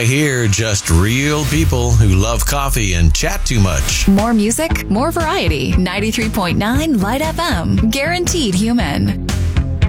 right here, just real people who love coffee and chat too much. More music, more variety. 93.9 Light FM. Guaranteed human.